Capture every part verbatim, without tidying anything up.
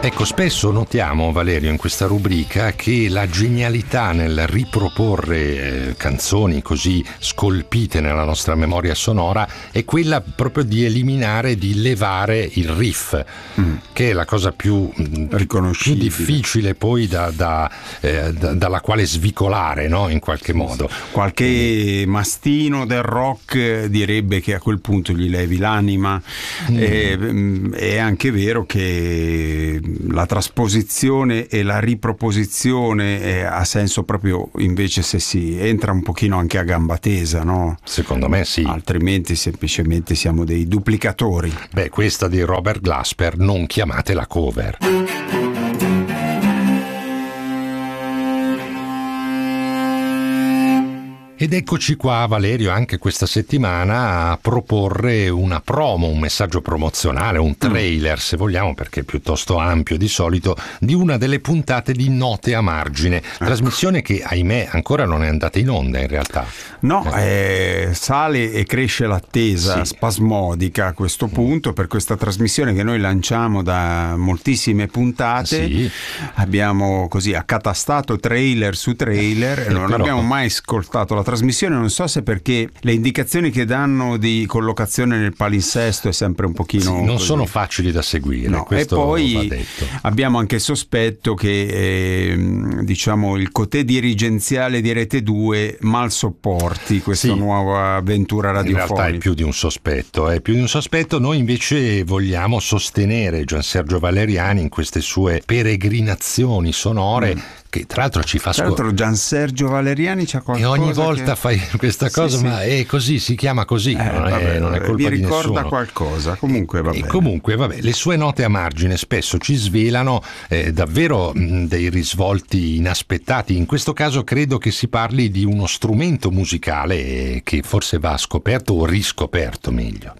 Ecco, spesso notiamo, Valerio, in questa rubrica che la genialità nel riproporre eh, canzoni così scolpite nella nostra memoria sonora è quella proprio di eliminare, di levare il riff, mm. che è la cosa più, più difficile poi da, da, eh, da, dalla quale svicolare, no? In qualche modo. Qualche mastino del rock direbbe che a quel punto gli levi l'anima. Mm. E, è anche vero che la trasposizione e la riproposizione eh, ha senso proprio invece se si entra un pochino anche a gamba tesa, no? Secondo me sì. Altrimenti semplicemente siamo dei duplicatori. Beh, questa di Robert Glasper, non chiamatela cover. Ed eccoci qua, Valerio, anche questa settimana a proporre una promo, un messaggio promozionale, un trailer, se vogliamo, perché è piuttosto ampio di solito, di una delle puntate di Note a Margine, trasmissione che, ahimè, ancora non è andata in onda in realtà. No, eh, sale e cresce l'attesa sì. spasmodica a questo punto per questa trasmissione che noi lanciamo da moltissime puntate. Sì. Abbiamo così accatastato trailer su trailer e non però... abbiamo mai ascoltato la trasmissione, non so se perché le indicazioni che danno di collocazione nel palinsesto è sempre un pochino sì, non così. Sono facili da seguire, no. Questo E poi va detto. Abbiamo anche il sospetto che eh, diciamo il cotè dirigenziale di Rete due mal sopporti questa sì. nuova avventura radiofonica. In realtà è più di un sospetto, è più di un sospetto. Noi invece vogliamo sostenere Giansergio Valeriani in queste sue peregrinazioni sonore mm. che tra l'altro ci fa scorrere. Tra l'altro Giansergio Valeriani c'ha qualcosa. E ogni volta che... fai questa cosa, sì, ma sì. è così, si chiama così, eh, non, vabbè, è, non è colpa mi di nessuno. ricorda qualcosa, comunque va e bene. Comunque vabbè, le sue note a margine spesso ci svelano eh, davvero mh, dei risvolti inaspettati. In questo caso credo che si parli di uno strumento musicale eh, che forse va scoperto o riscoperto meglio.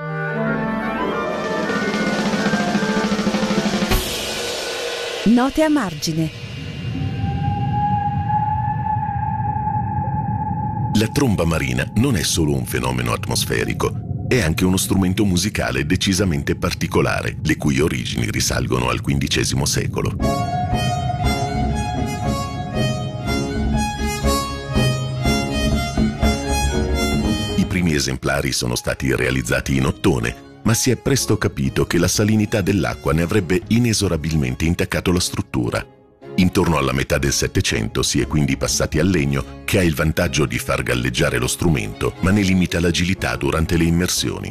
Note a margine. La tromba marina non è solo un fenomeno atmosferico, è anche uno strumento musicale decisamente particolare, le cui origini risalgono al quindicesimo secolo. I primi esemplari sono stati realizzati in ottone, ma si è presto capito che la salinità dell'acqua ne avrebbe inesorabilmente intaccato la struttura. Intorno alla metà del Settecento si è quindi passati al legno, che ha il vantaggio di far galleggiare lo strumento, ma ne limita l'agilità durante le immersioni.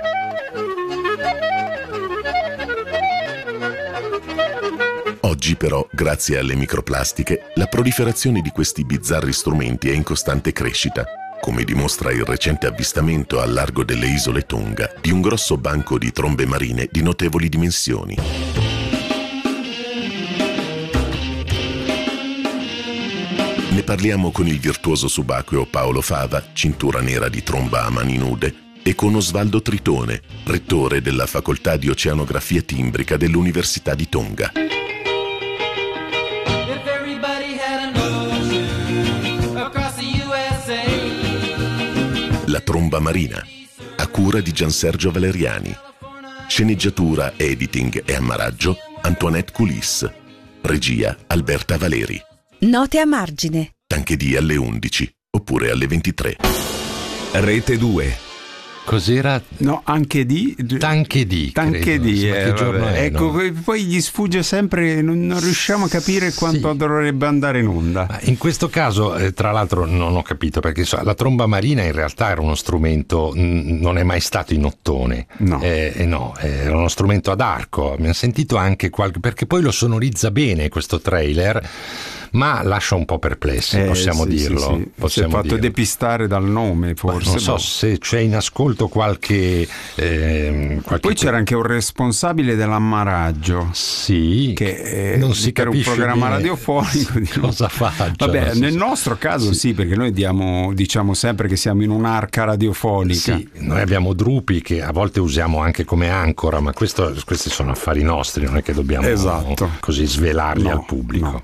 Oggi però, grazie alle microplastiche, la proliferazione di questi bizzarri strumenti è in costante crescita, come dimostra il recente avvistamento al largo delle isole Tonga di un grosso banco di trombe marine di notevoli dimensioni. Ne parliamo con il virtuoso subacqueo Paolo Fava, cintura nera di tromba a mani nude, e con Osvaldo Tritone, rettore della facoltà di oceanografia timbrica dell'Università di Tonga. La tromba marina, a cura di Giansergio Valeriani. Sceneggiatura, editing e ammaraggio Antoinette Coulis. Regia Alberta Valeri. Note a margine. Anche di alle undici oppure alle ventitré. Rete due. Cos'era? No, anche di Tanche di Tanche di eh, è, ecco, no? Poi gli sfugge sempre, non, non riusciamo a capire quanto sì. dovrebbe andare in onda. Ma in questo caso, eh, tra l'altro, non ho capito perché so, la tromba marina in realtà era uno strumento, mh, non è mai stato in ottone, no, eh, eh, no era uno strumento ad arco. Abbiamo sentito anche qualche, perché poi lo sonorizza bene questo trailer, ma lascia un po' perplessi, eh, possiamo sì, dirlo. Sì, sì. Possiamo si è fatto dirlo. depistare dal nome, forse. Non so boh. se c'è in ascolto qualche, eh, qualche... Poi c'era anche un responsabile dell'ammaraggio, sì, che eh, non si per capisce un programma bene radiofonico di cosa faccia. Vabbè, nel nostro caso sì. sì, perché noi diamo, diciamo sempre che siamo in un'arca radiofonica. Sì, noi abbiamo Drupi che a volte usiamo anche come ancora, ma questo, questi sono affari nostri, non è che dobbiamo esatto. così svelarli no, al pubblico.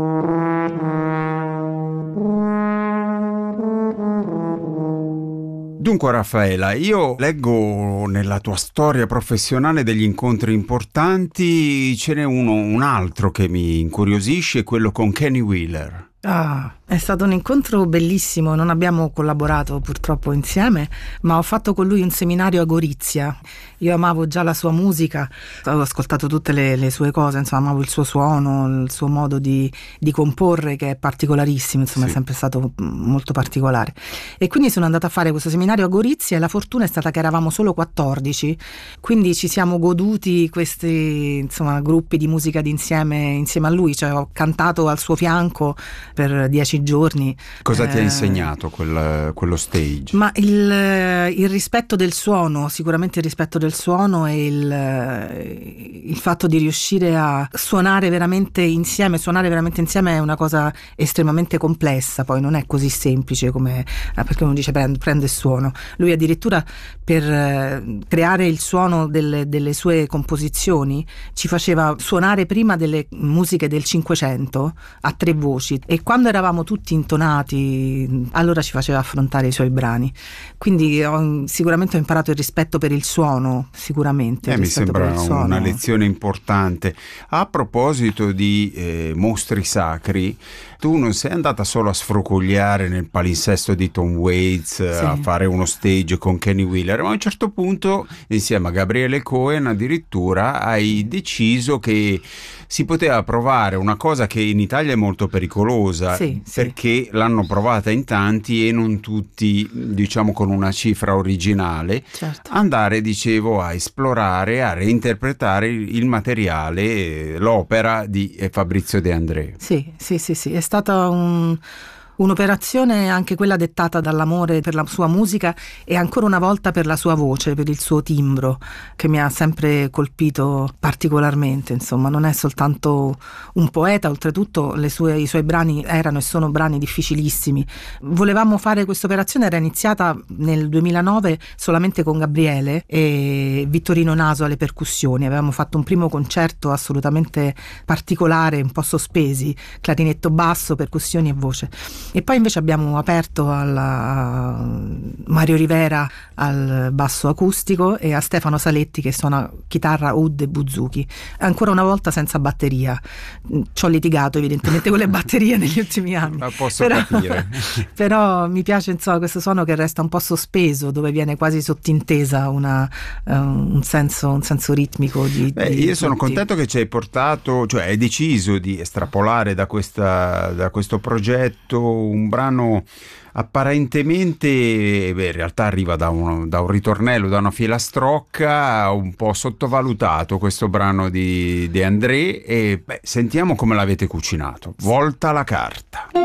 No. Dunque Raffaela, io leggo nella tua storia professionale degli incontri importanti, ce n'è uno, un altro che mi incuriosisce, quello con Kenny Wheeler. Ah, è stato un incontro bellissimo, non abbiamo collaborato purtroppo insieme, ma ho fatto con lui un seminario a Gorizia. Io amavo già la sua musica, avevo ascoltato tutte le, le sue cose, insomma amavo il suo suono, il suo modo di, di comporre che è particolarissimo, insomma sì. È sempre stato molto particolare. E quindi sono andata a fare questo seminario a Gorizia e la fortuna è stata che eravamo solo quattordici, quindi ci siamo goduti questi insomma gruppi di musica d'insieme insieme a lui, cioè ho cantato al suo fianco per dieci giorni. Cosa eh, ti ha insegnato quel, quello stage? Ma il, il rispetto del suono, sicuramente il rispetto del suono e il, il fatto di riuscire a suonare veramente insieme. Suonare veramente insieme è una cosa estremamente complessa, poi non è così semplice come perché uno dice prende, prende il suono. Lui addirittura per creare il suono delle, delle sue composizioni ci faceva suonare prima delle musiche del Cinquecento a tre voci, e quando eravamo tutti intonati allora ci faceva affrontare i suoi brani. Quindi ho, sicuramente ho imparato il rispetto per il suono, sicuramente eh, mi sembra una lezione importante. A proposito di eh, mostri sacri, tu non sei andata solo a sfrocogliare nel palinsesto di Tom Waits, sì. a fare uno stage con Kenny Wheeler, ma a un certo punto insieme a Gabriele Cohen addirittura hai deciso che si poteva provare una cosa che in Italia è molto pericolosa, sì, perché sì. l'hanno provata in tanti e non tutti, diciamo, con una cifra originale, certo. andare, dicevo, a esplorare, a reinterpretare il materiale, l'opera di Fabrizio De André. Sì, sì, sì, sì, è stata un... un'operazione anche quella dettata dall'amore per la sua musica e ancora una volta per la sua voce, per il suo timbro, che mi ha sempre colpito particolarmente. Insomma, non è soltanto un poeta, oltretutto le sue, i suoi brani erano e sono brani difficilissimi. Volevamo fare questa operazione, era iniziata nel duemilanove solamente con Gabriele e Vittorino Naso alle percussioni. Avevamo fatto un primo concerto assolutamente particolare, un po' sospesi, clarinetto basso, percussioni e voce. E poi invece abbiamo aperto alla a Mario Rivera al basso acustico e a Stefano Saletti che suona chitarra, oud e buzuki, ancora una volta senza batteria. Ci ho litigato evidentemente con le batterie negli ultimi anni, ma posso però, capire però mi piace insomma questo suono che resta un po' sospeso, dove viene quasi sottintesa una, uh, un, senso, un senso ritmico di, Beh, di io sono tutti. contento che ci hai portato, cioè hai deciso di estrapolare da, questa, da questo progetto un brano apparentemente, beh, in realtà arriva da un, da un ritornello, da una filastrocca, un po' sottovalutato questo brano di De André, e beh, sentiamo come l'avete cucinato. Volta la carta.